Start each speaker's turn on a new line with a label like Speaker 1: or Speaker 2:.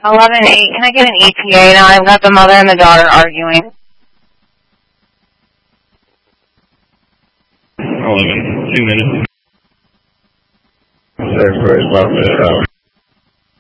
Speaker 1: 11:08. Can I get an ETA now? I've got the mother and the daughter arguing.
Speaker 2: 11, 2 minutes. February 11th.